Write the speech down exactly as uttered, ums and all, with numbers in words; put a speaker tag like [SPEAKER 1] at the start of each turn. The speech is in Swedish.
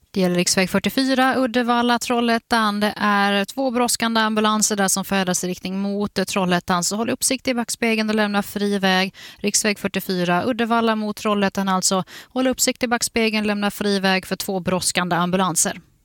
[SPEAKER 1] Det gäller riksväg fyrtiofyra, Uddevalla, Trollhättan. Det är två brådskande ambulanser där som färdas i riktning mot Trollhättan. Så håll uppsikt i backspegeln och lämna fri väg. Riksväg fyrtiofyra, Uddevalla mot Trollhättan alltså. Håll uppsikt i backspegeln och lämna fri väg för två brådskande ambulanser.